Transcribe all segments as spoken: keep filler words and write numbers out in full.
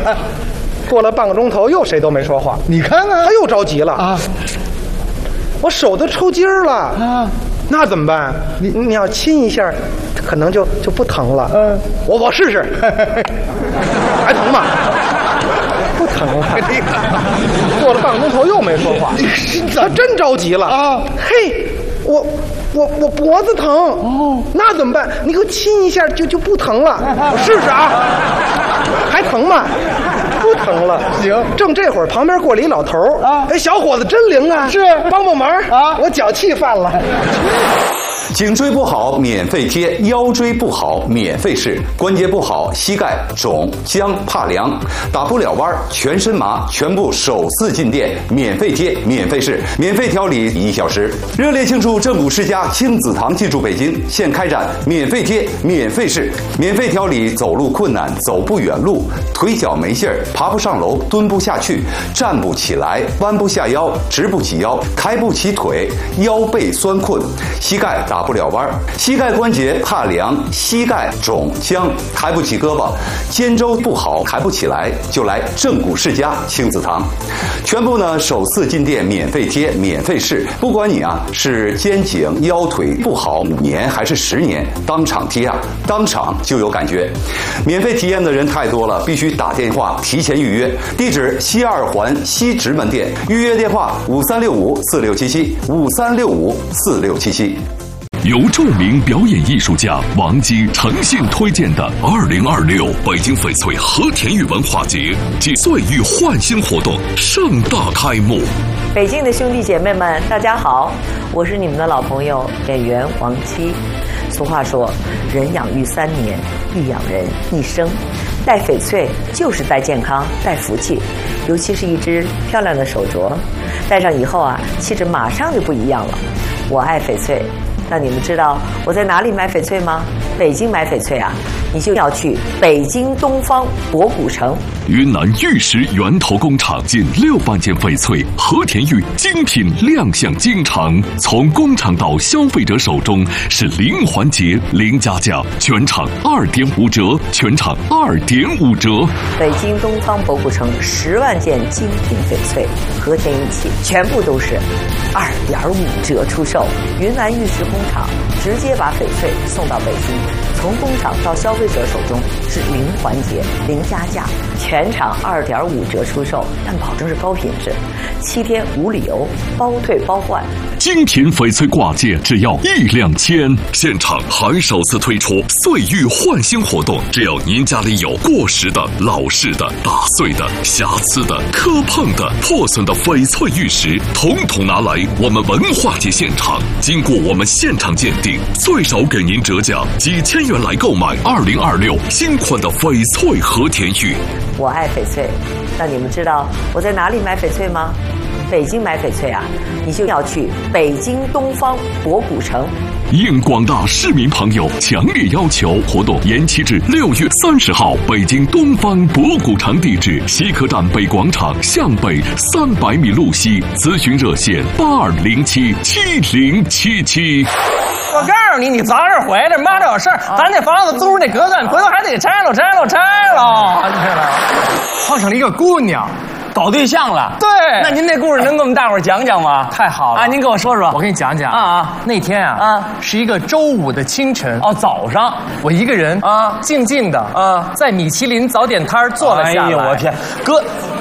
过了半个钟头，又谁都没说话。 你看看， 他又着急了啊！ 我手都抽筋儿了啊！ 那怎么办？你你要亲一下，可能就就不疼了。 嗯， 我我试试，还疼吗？不疼了。过了半个钟头又没说话，他真着急了啊！嘿，我我我脖子疼哦，那怎么办？你给我亲一下就就不疼了。我试试啊，还疼吗？不疼了。行，正这会儿旁边过来一老头儿啊，哎，小伙子真灵啊，是帮帮忙啊，我脚气犯了。 颈椎不好免费贴，腰椎不好免费试，关节不好膝盖肿僵怕凉，打不了弯全身麻，全部首次进店免费贴免费试，免费调理一小时。热烈庆祝正骨世家亲子堂进驻北京，现开展免费贴免费试，免费调理走路困难走不远路，腿脚没劲儿爬不上楼蹲不下去站不起来弯不下腰直不起腰抬不起腿腰背酸困，膝盖打不了弯，膝盖关节怕凉，膝盖肿僵抬不起胳膊，肩周不好抬不起来，就来正骨世家亲子堂，全部呢首次进店免费贴免费试，不管你啊是肩颈腰腿不好五年还是十年，当场贴啊当场就有感觉。免费体验的人太多了，必须打电话提前预约，地址西二环西直门店，预约电话五三六五四六七七五三六五四六七七。 由著名表演艺术家王姬诚信推荐的二零二六北京翡翠和田玉文化节暨岁玉焕新活动盛大开幕。 北京的兄弟姐妹们，大家好，我是你们的老朋友演员王姬。俗话说，人养育三年，亦养人一生。戴翡翠就是戴健康、戴福气，尤其是一只漂亮的手镯，戴上以后啊，气质马上就不一样了。我爱翡翠。那你们知道我在哪里买翡翠吗？北京买翡翠啊，你就要去北京东方博古城。 云南玉石源头工厂近六万件翡翠和田玉精品亮相京城，从工厂到消费者手中是零环节、零加价，全场二点五折，全场二点五折。 北京东方博古城十万件精品翡翠和田玉器，全部都是二点五折出售。云南玉石工厂直接把翡翠送到北京，从工厂到消费者手中是零环节、零加价，全场二点五折出售，但保证是高品质，七天无理由，包退包换。 精品翡翠挂件只要一两千，现场还首次推出岁玉焕新活动，只要您家里有过时的、老式的、打碎的、瑕疵的、磕碰的、破损的翡翠玉石，统统拿来我们文化节现场，经过我们现场鉴定，最少给您折价几千元来购买二零二六新款的翡翠和田玉。 我爱翡翠，那你们知道我在哪里买翡翠吗？北京买翡翠啊，你就要去北京东方博古城。 应广大市民朋友强烈要求，活动延期至六月三十号。北京东方博古城地址：西客站北广场向北三百米路西。咨询热线：八二零七七零七七。 我告诉你，你早点回来，妈的有事儿，咱这房子租那隔断，回头还得拆了，拆了，拆了。 碰上了一个姑娘。 搞对象了， 对， 那您这故事能给我们大伙儿讲讲吗？ 太好了啊！您给我说说， 我给你讲讲啊啊！ 那天啊啊，是一个周五的清晨哦，早上， 我一个人啊，静静的啊，在米其林早点摊坐了下来。 哎呦我天，哥，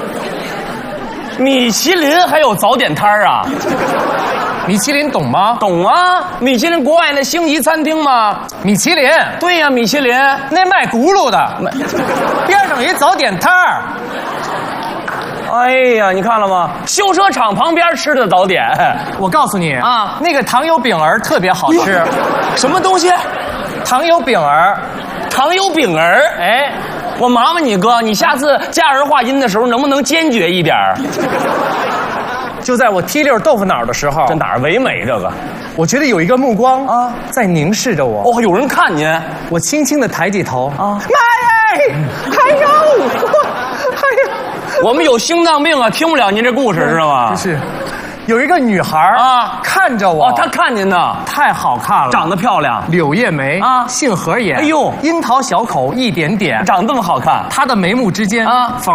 米其林还有早点摊啊？ 米其林懂吗？ 懂啊，米其林国外那星级餐厅吗？ 米其林， 对呀、啊，米其林那卖轱辘的，边上有一早点摊儿。 哎呀，你看了吗？修车厂旁边吃的早点。 我告诉你啊，那个糖油饼儿特别好吃。 什么东西？ 糖油饼儿， 糖油饼儿。哎，我麻烦你哥，你下次加儿化音的时候能不能坚决一点？ 就在我踢溜豆腐脑的时候， 这哪儿唯美这个？ 我觉得有一个目光啊在凝视着我。 哦，有人看您。 我轻轻地抬起头啊， 妈耶！哎呦，哎呀！我们有心脏病啊，听不了您这故事知道吗？ 不是，有一个女孩啊看着我， 哦，她看您呢， 太好看了， 长得漂亮， 柳叶眉啊，杏核眼， 哎呦， 樱桃小口一点点， 长这么好看， 她的眉目之间啊。